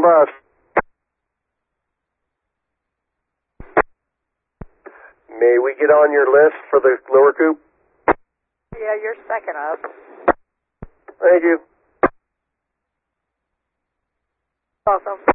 us. May we get on your list for the lower coupe? Yeah, you're second up. Thank you. Awesome.